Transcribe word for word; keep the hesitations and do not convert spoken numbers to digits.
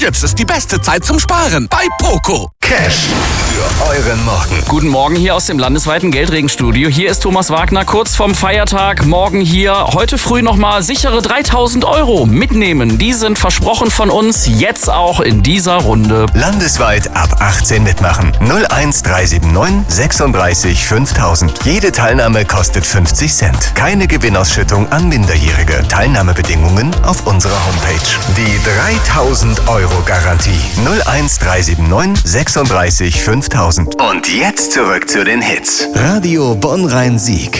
Jetzt ist die beste Zeit zum Sparen bei Poco. Cash für euren Morgen. Guten Morgen hier aus dem landesweiten Geldregenstudio. Hier ist Thomas Wagner, kurz vorm Feiertag. Morgen hier, heute früh nochmal sichere dreitausend Euro mitnehmen. Die sind versprochen von uns, jetzt auch in dieser Runde. Landesweit ab achtzehn mitmachen. null eins drei sieben neun sechsunddreißig fünftausend. Jede Teilnahme kostet fünfzig Cent. Keine Gewinnausschüttung an Minderjährige. Teilnahmebedingungen auf unserer Homepage. Die dreitausend Euro Garantie. null eins drei sieben neun sechsunddreißig fünftausend. Und jetzt zurück zu den Hits. Radio Bonn-Rhein-Sieg.